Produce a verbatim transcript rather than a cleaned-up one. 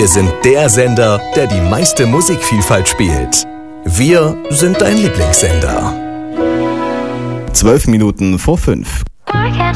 Wir sind der Sender, der die meiste Musikvielfalt spielt. Wir sind dein Lieblingssender. Zwölf Minuten vor fünf. I can't